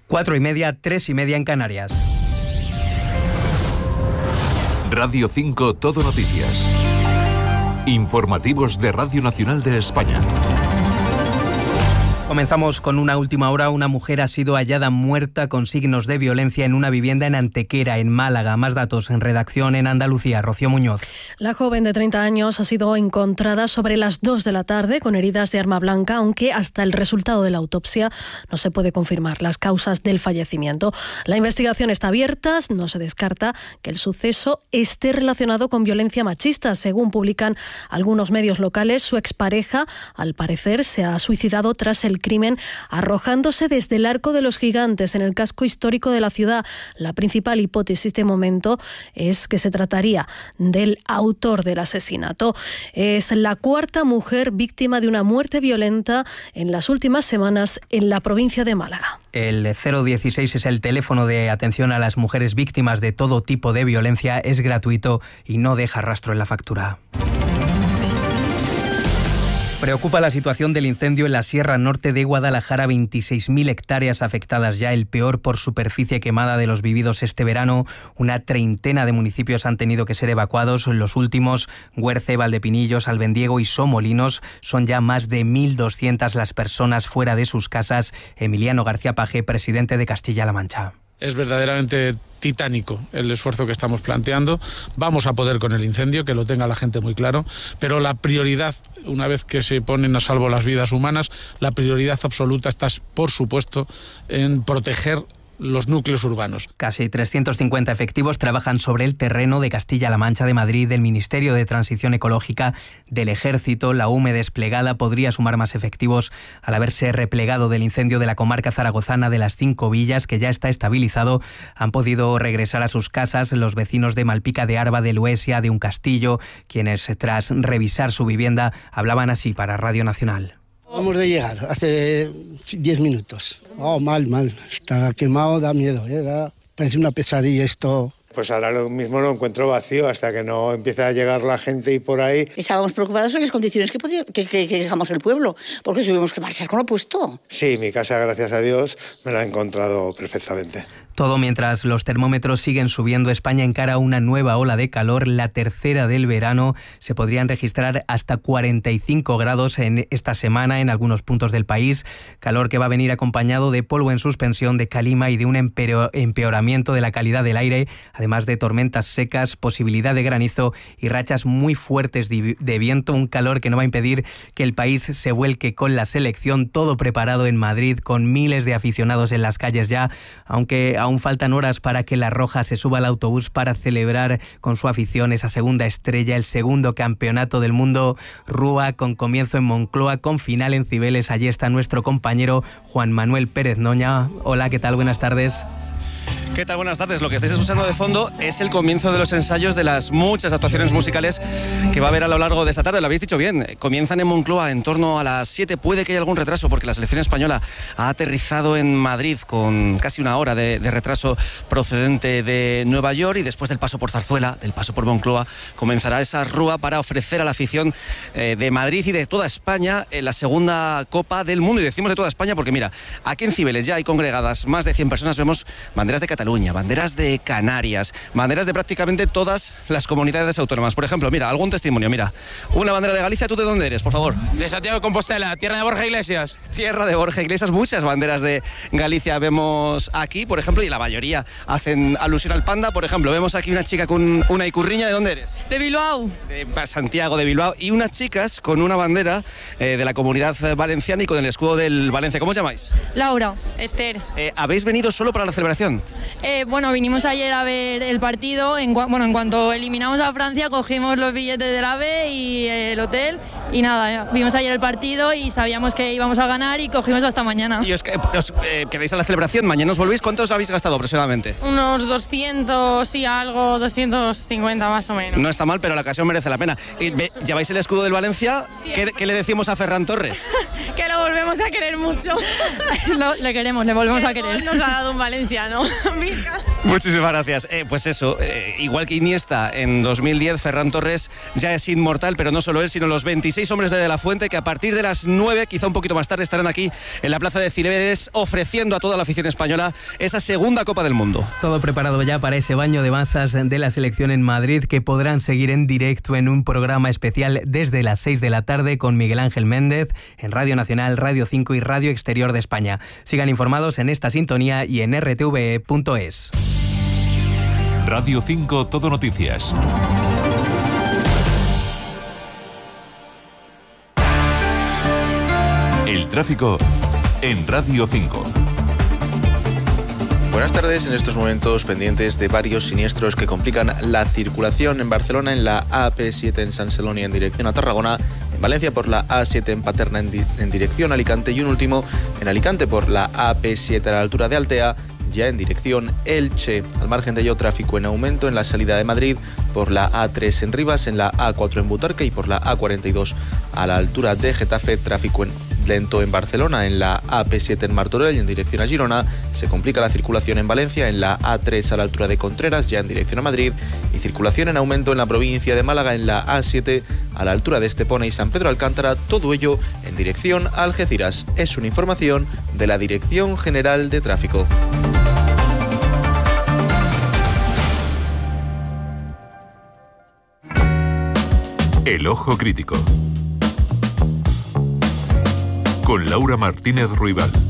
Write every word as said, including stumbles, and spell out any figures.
Cuatro y media, tres y media en Canarias. Radio cinco Todo Noticias. Informativos de Radio Nacional de España. Comenzamos con una última hora. Una mujer ha sido hallada muerta con signos de violencia en una vivienda en Antequera, en Málaga. Más datos en redacción en Andalucía. Rocío Muñoz. La joven de treinta años ha sido encontrada sobre las dos de la tarde con heridas de arma blanca, aunque hasta el resultado de la autopsia no se puede confirmar las causas del fallecimiento. La investigación está abierta. No se descarta que el suceso esté relacionado con violencia machista. Según publican algunos medios locales, su expareja, al parecer, se ha suicidado tras el crimen arrojándose desde el Arco de los Gigantes en el casco histórico de la ciudad. La principal hipótesis de momento es que se trataría del autor del asesinato. Es la cuarta mujer víctima de una muerte violenta en las últimas semanas en la provincia de Málaga. El cero dieciséis es el teléfono de atención a las mujeres víctimas de todo tipo de violencia. Es gratuito y no deja rastro en la factura. Preocupa la situación del incendio en la Sierra Norte de Guadalajara. veintiséis mil hectáreas afectadas ya, el peor por superficie quemada de los vividos este verano. Una treintena de municipios han tenido que ser evacuados. Los últimos, Guerce, Valdepinillos, Albendiego y Somolinos. Son ya más de mil doscientas las personas fuera de sus casas. Emiliano García Paje, presidente de Castilla-La Mancha. Es verdaderamente titánico el esfuerzo que estamos planteando. Vamos a poder con el incendio, que lo tenga la gente muy claro, pero la prioridad, una vez que se ponen a salvo las vidas humanas, la prioridad absoluta está, por supuesto, en proteger los núcleos urbanos. Casi trescientos cincuenta efectivos trabajan sobre el terreno de Castilla-La Mancha, de Madrid, del Ministerio de Transición Ecológica, del Ejército. La U M E desplegada podría sumar más efectivos al haberse replegado del incendio de la comarca zaragozana de las Cinco Villas, que ya está estabilizado. Han podido regresar a sus casas los vecinos de Malpica de Arba, de Luesia, de Un Castillo, quienes tras revisar su vivienda hablaban así para Radio Nacional. Vamos de llegar hace diez minutos. Oh, mal, mal. Está quemado, da miedo, ¿eh? Da, parece una pesadilla esto. Pues ahora lo mismo lo encuentro vacío hasta que no empiece a llegar la gente y por ahí. Estábamos preocupados por las condiciones que, podía, que, que, que dejamos el pueblo, porque tuvimos que marchar con lo puesto. Sí, mi casa, gracias a Dios, me la he encontrado perfectamente. Todo mientras los termómetros siguen subiendo. España encara una nueva ola de calor, la tercera del verano. Se podrían registrar hasta cuarenta y cinco grados en esta semana en algunos puntos del país. Calor que va a venir acompañado de polvo en suspensión, de calima y de un empeoramiento de la calidad del aire, además de tormentas secas, posibilidad de granizo y rachas muy fuertes de viento. Un calor que no va a impedir que el país se vuelque con la selección. Todo preparado en Madrid, con miles de aficionados en las calles ya, aunque aún faltan horas para que la Roja se suba al autobús para celebrar con su afición esa segunda estrella, el segundo campeonato del mundo. Rúa, con comienzo en Moncloa, con final en Cibeles. Allí está nuestro compañero Juan Manuel Pérez Noña. Hola, ¿qué tal? Buenas tardes. ¿Qué tal? Buenas tardes. Lo que estáis escuchando de fondo es el comienzo de los ensayos de las muchas actuaciones musicales que va a haber a lo largo de esta tarde. Lo habéis dicho bien, comienzan en Moncloa en torno a las siete. Puede que haya algún retraso porque la selección española ha aterrizado en Madrid con casi una hora de, de retraso procedente de Nueva York, y después del paso por Zarzuela, del paso por Moncloa, comenzará esa rúa para ofrecer a la afición eh, de Madrid y de toda España eh, la segunda Copa del Mundo. Y decimos de toda España porque mira, aquí en Cibeles ya hay congregadas más de cien personas. Vemos banderas de Cataluña, banderas de Canarias, banderas de prácticamente todas las comunidades autónomas. Por ejemplo, mira, algún testimonio, mira, una bandera de Galicia. ¿Tú de dónde eres, por favor? De Santiago de Compostela, tierra de Borja Iglesias. Tierra de Borja Iglesias, muchas banderas de Galicia vemos aquí, por ejemplo, y la mayoría hacen alusión al panda. Por ejemplo, vemos aquí una chica con una icurriña. ¿De dónde eres? De Bilbao. De Santiago de Bilbao. Y unas chicas con una bandera eh, de la Comunidad Valenciana y con el escudo del Valencia. ¿Cómo os llamáis? Laura. Esther. Eh, ¿Habéis venido solo para la celebración? Eh, bueno, vinimos ayer a ver el partido. En, bueno, en cuanto eliminamos a Francia, cogimos los billetes del AVE y el hotel. Y nada, vimos ayer el partido y sabíamos que íbamos a ganar y cogimos hasta mañana. ¿Y os, os eh, quedáis a la celebración? ¿Mañana os volvéis? ¿Cuántos habéis gastado aproximadamente? Unos doscientos y algo, doscientos cincuenta más o menos. No está mal, pero la ocasión merece la pena. Y, ve, ¿Lleváis el escudo del Valencia? Sí. ¿Qué, ¿Qué le decimos a Ferran Torres? Que lo volvemos a querer mucho. Lo, le queremos, le volvemos a querer. Nos ha dado un valenciano. Muchísimas gracias. Eh, pues eso, eh, igual que Iniesta en dos mil diez, Ferran Torres ya es inmortal, pero no solo él, sino los veintiséis hombres de De La Fuente, que a partir de las nueve, quizá un poquito más tarde, estarán aquí en la Plaza de Cibeles ofreciendo a toda la afición española esa segunda Copa del Mundo. Todo preparado ya para ese baño de masas de la selección en Madrid, que podrán seguir en directo en un programa especial desde las seis de la tarde con Miguel Ángel Méndez en Radio Nacional, Radio cinco y Radio Exterior de España. Sigan informados en esta sintonía y en r t v e punto es. Radio cinco Todo Noticias. El tráfico en Radio cinco. Buenas tardes, en estos momentos pendientes de varios siniestros que complican la circulación en Barcelona, en la A P siete en San Celoni en dirección a Tarragona, en Valencia por la A siete en Paterna en, di- en dirección a Alicante y un último en Alicante por la A P siete a la altura de Altea, ya en dirección Elche. Al margen de ello, tráfico en aumento en la salida de Madrid por la A tres en Rivas, en la A cuatro en Butarque y por la A cuarenta y dos a la altura de Getafe. Tráfico en lento en Barcelona, en la A P siete en Martorell y en dirección a Girona. Se complica la circulación en Valencia, en la A tres a la altura de Contreras, ya en dirección a Madrid. Y circulación en aumento en la provincia de Málaga, en la A siete a la altura de Estepona y San Pedro Alcántara. Todo ello en dirección a Algeciras. Es una información de la Dirección General de Tráfico. El Ojo Crítico. Con Laura Martínez Ruibal.